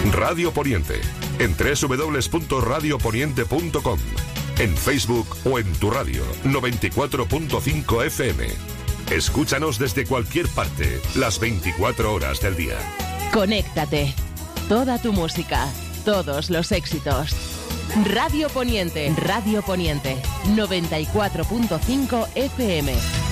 Radio Poniente, en www.radioponiente.com, en Facebook o en tu radio 94.5 FM. Escúchanos desde cualquier parte, las 24 horas del día. Conéctate. Toda tu música, todos los éxitos. Radio Poniente, 94.5 FM.